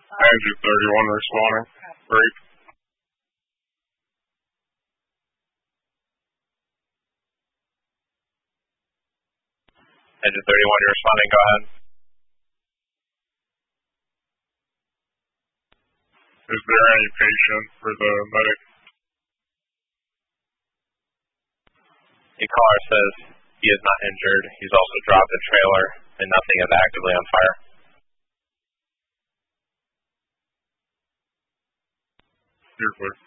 Engine 31 responding. Break. Engine 31, you're responding. Go ahead. Is there any patient for the medic? The caller says he is not injured. He's also dropped the trailer and nothing is actively on fire. You're clear.